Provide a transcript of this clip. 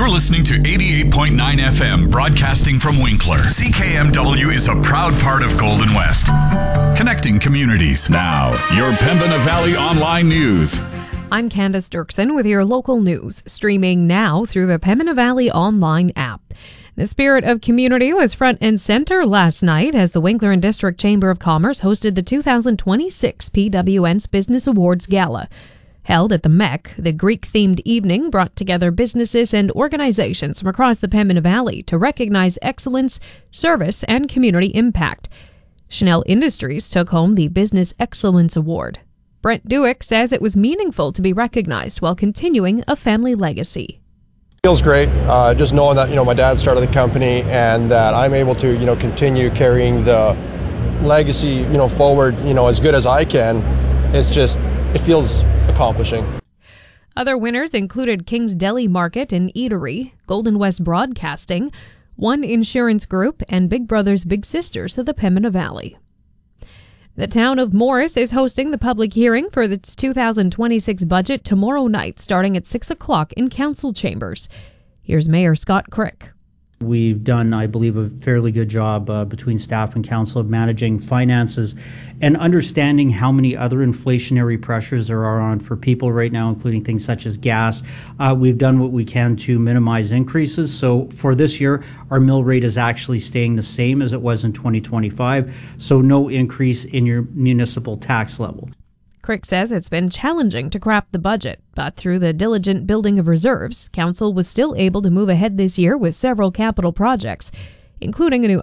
You're listening to 88.9 FM, broadcasting from Winkler. CKMW is a proud part of Golden West, connecting communities. Now, your Pembina Valley Online News. I'm Candace Dirksen with your local news, streaming now through the Pembina Valley Online app. The spirit of community was front and center last night as the Winkler and District Chamber of Commerce hosted the 2026 PWN's Business Awards Gala. Held at the MEC, the Greek-themed evening brought together businesses and organizations from across the Pembina Valley to recognize excellence, service, and community impact. Chanel Industries took home the Business Excellence Award. Brent Dewick says it was meaningful to be recognized while continuing a family legacy. Feels great, just knowing that, my dad started the company and that I'm able to, continue carrying the legacy, forward, as good as I can. It feels accomplishing. Other winners included King's Deli Market and Eatery, Golden West Broadcasting, One Insurance Group, and Big Brothers Big Sisters of the Pembina Valley. The town of Morris is hosting the public hearing for its 2026 budget tomorrow night, starting at 6 o'clock in council chambers. Here's Mayor Scott Crick. We've done, I believe, a fairly good job between staff and council of managing finances and understanding how many other inflationary pressures there are on for people right now, including things such as gas. We've done what we can to minimize increases. So for this year, our mill rate is actually staying the same as it was in 2025. So no increase in your municipal tax level. Crick says it's been challenging to craft the budget, but through the diligent building of reserves, Council was still able to move ahead this year with several capital projects, including a new